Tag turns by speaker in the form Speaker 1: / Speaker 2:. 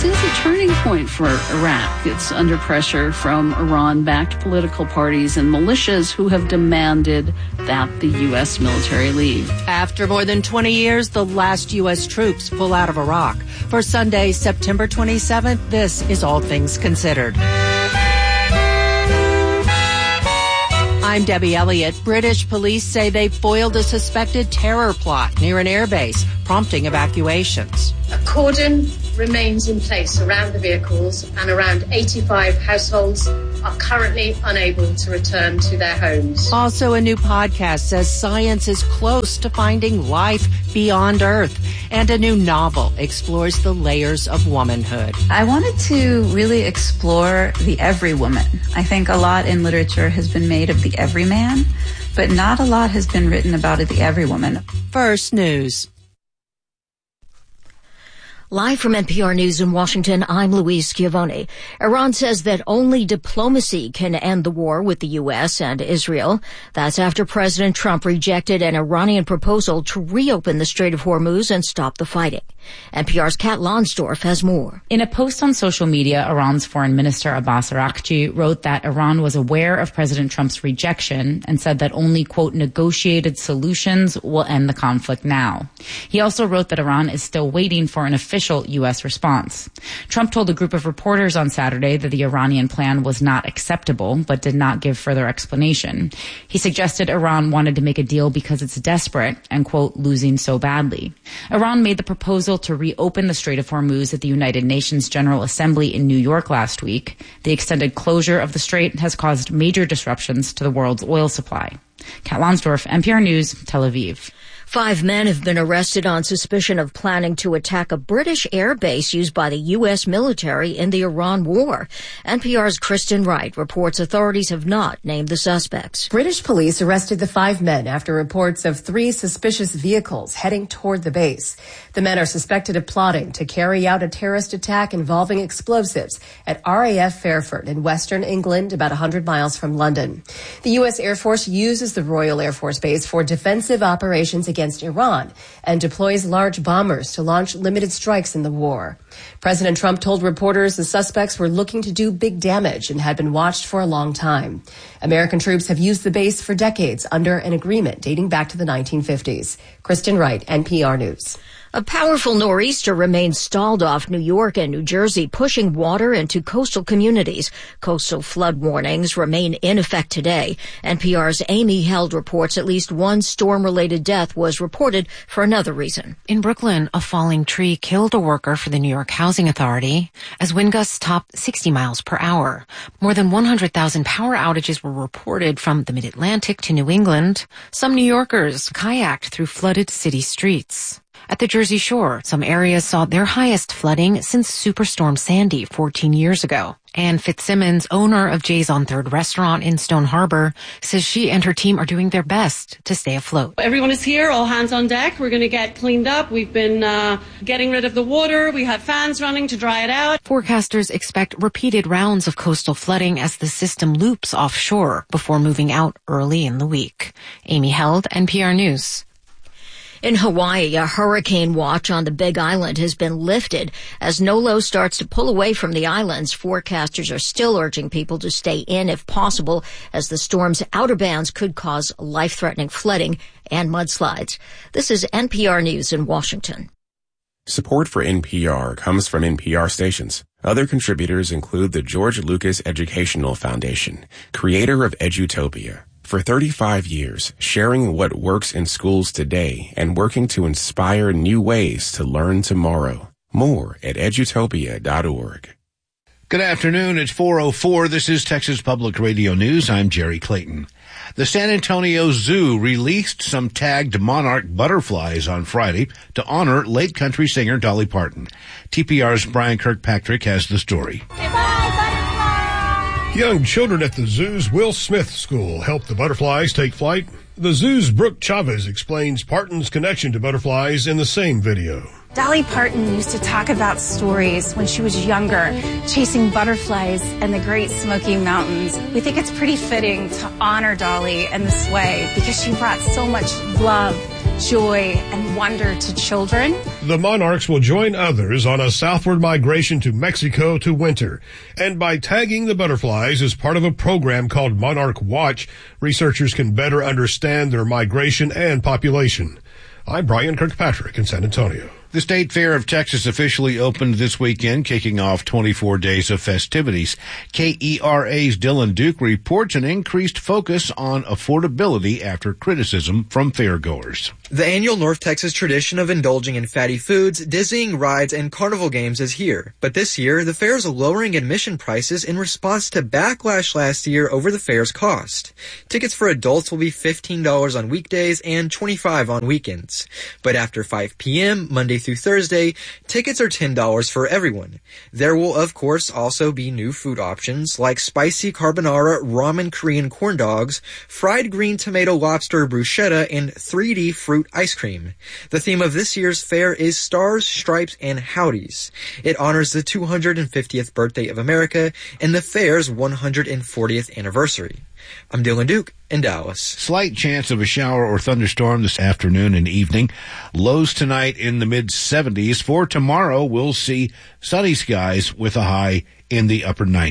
Speaker 1: This is a turning point for Iraq. It's under pressure from Iran-backed political parties and militias who have demanded that the U.S. military leave.
Speaker 2: After more than 20 years, the last U.S. troops pull out of Iraq. For Sunday, September 27th, this is All Things Considered. I'm Debbie Elliott. British police say they foiled a suspected terror plot near an airbase, prompting evacuations.
Speaker 3: A cordon remains in place around the vehicles, and around 85 households are currently unable to return to their homes.
Speaker 2: Also, a new podcast says science is close to finding life beyond Earth. And a new novel explores the layers of womanhood.
Speaker 4: I wanted to really explore the every woman. I think a lot in literature has been made of the everyman, but not a lot has been written about the every woman.
Speaker 2: First News.
Speaker 5: Live from NPR News in Washington, I'm Louise Schiavone. Iran says that only diplomacy can end the war with the U.S. and Israel. That's after President Trump rejected an Iranian proposal to reopen the Strait of Hormuz and stop the fighting. NPR's Kat Lonsdorf has more.
Speaker 6: In a post on social media, Iran's Foreign Minister Abbas Araghchi wrote that Iran was aware of President Trump's rejection and said that only, quote, negotiated solutions will end the conflict now. He also wrote that Iran is still waiting for an official U.S. response. Trump told a group of reporters on Saturday that the Iranian plan was not acceptable, but did not give further explanation. He suggested Iran wanted to make a deal because it's desperate and, quote, losing so badly. Iran made the proposal to reopen the Strait of Hormuz at the United Nations General Assembly in New York last week. The extended closure of the strait has caused major disruptions to the world's oil supply. Kat Lonsdorf, NPR News, Tel Aviv.
Speaker 5: 5 men have been arrested on suspicion of planning to attack a British air base used by the U.S. military in the Iran war. NPR's Kristen Wright reports authorities have not named the suspects.
Speaker 7: British police arrested the 5 men after reports of 3 suspicious vehicles heading toward the base. The men are suspected of plotting to carry out a terrorist attack involving explosives at RAF Fairford in western England, about 100 miles from London. The U.S. Air Force uses the Royal Air Force Base for defensive operations against Iran and deploys large bombers to launch limited strikes in the war. President Trump told reporters the suspects were looking to do big damage and had been watched for a long time. American troops have used the base for decades under an agreement dating back to the 1950s. Kristen Wright, NPR News.
Speaker 5: A powerful nor'easter remains stalled off New York and New Jersey, pushing water into coastal communities. Coastal flood warnings remain in effect today. NPR's Amy Held reports at least one storm-related death was reported for another reason.
Speaker 8: In Brooklyn, a falling tree killed a worker for the New York Housing Authority as wind gusts topped 60 miles per hour. More than 100,000 power outages were reported from the Mid-Atlantic to New England. Some New Yorkers kayaked through flooded city streets. At the Jersey Shore, some areas saw their highest flooding since Superstorm Sandy 14 years ago. Ann Fitzsimmons, owner of Jay's on 3rd restaurant in Stone Harbor, says she and her team are doing their best to stay afloat.
Speaker 9: Everyone is here, all hands on deck. We're going to get cleaned up. We've been getting rid of the water. We have fans running to dry it out.
Speaker 8: Forecasters expect repeated rounds of coastal flooding as the system loops offshore before moving out early in the week. Amy Held, NPR News.
Speaker 5: In Hawaii, a hurricane watch on the Big Island has been lifted. As NOLO starts to pull away from the islands, forecasters are still urging people to stay in if possible, as the storm's outer bands could cause life-threatening flooding and mudslides. This is NPR News in Washington.
Speaker 10: Support for NPR comes from NPR stations. Other contributors include the George Lucas Educational Foundation, creator of Edutopia. For 35 years, sharing what works in schools today and working to inspire new ways to learn tomorrow. More at edutopia.org.
Speaker 11: Good afternoon. It's 4:04. This is Texas Public Radio News. I'm Jerry Clayton. The San Antonio Zoo released some tagged monarch butterflies on Friday to honor late country singer Dolly Parton. TPR's Brian Kirkpatrick has the story.
Speaker 12: Young children at the zoo's Will Smith School helped the butterflies take flight. The zoo's Brooke Chavez explains Parton's connection to butterflies in the same video.
Speaker 13: Dolly Parton used to talk about stories when she was younger, chasing butterflies in the Great Smoky Mountains. We think it's pretty fitting to honor Dolly in this way because she brought so much love joy, and wonder to children.
Speaker 12: The Monarchs will join others on a southward migration to Mexico to winter. And by tagging the butterflies as part of a program called Monarch Watch, researchers can better understand their migration and population. I'm Brian Kirkpatrick in San Antonio.
Speaker 11: The State Fair of Texas officially opened this weekend, kicking off 24 days of festivities. KERA's Dylan Duke reports an increased focus on affordability after criticism from fairgoers.
Speaker 14: The annual North Texas tradition of indulging in fatty foods, dizzying rides, and carnival games is here. But this year, the fair is lowering admission prices in response to backlash last year over the fair's cost. Tickets for adults will be $15 on weekdays and $25 on weekends. But after 5 p.m., Monday through Thursday, tickets are $10 for everyone. There will, of course, also be new food options like spicy carbonara ramen Korean corn dogs, fried green tomato lobster bruschetta, and 3D fruit ice cream. The theme of this year's fair is Stars, Stripes, and Howdies. It honors the 250th birthday of America and the fair's 140th anniversary. I'm Dylan Duke in Dallas.
Speaker 11: Slight chance of a shower or thunderstorm this afternoon and evening. Lows tonight in the mid-70s. For tomorrow, we'll see sunny skies with a high in the upper 90s.